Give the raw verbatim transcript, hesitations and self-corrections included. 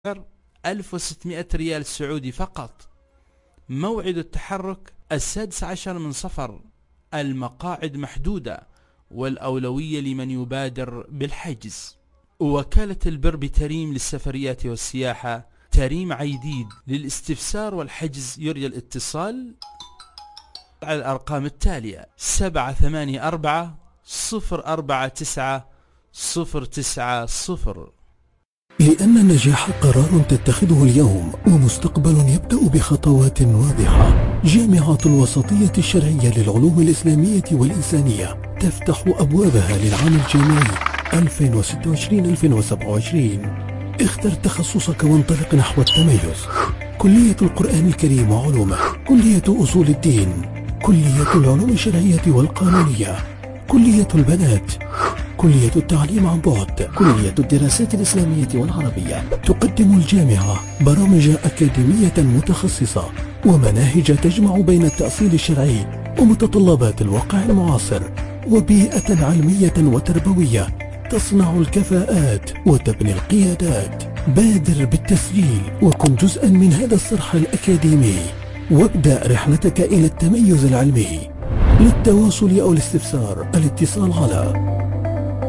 ألف وستمائة ريال سعودي فقط. موعد التحرك السادس عشر من صفر. المقاعد محدودة والأولوية لمن يبادر بالحجز. وكالة البر بتريم للسفريات والسياحة تريم عيديد. للاستفسار والحجز يرجى الاتصال على الأرقام التالية: سبعة ثمانية أربعة صفر أربعة تسعة صفر تسعة صفر. لأن النجاح قرار تتخذه اليوم ومستقبل يبدأ بخطوات واضحة، جامعة الوسطية الشرعية للعلوم الإسلامية والإنسانية تفتح أبوابها للعام الجامعي ألفين وستة وعشرين ألفين وسبعة وعشرين. اختر تخصصك وانطلق نحو التميز. كلية القرآن الكريم وعلومه، كلية أصول الدين، كلية العلوم الشرعية والقانونية، كلية البنات، كلية التعليم عن بعد، كلية الدراسات الإسلامية والعربية. تقدم الجامعة برامج أكاديمية متخصصة ومناهج تجمع بين التأصيل الشرعي ومتطلبات الواقع المعاصر، وبيئة علمية وتربوية تصنع الكفاءات وتبني القيادات. بادر بالتسجيل وكن جزءا من هذا الصرح الأكاديمي، وابدأ رحلتك إلى التميز العلمي. للتواصل أو الاستفسار الاتصال على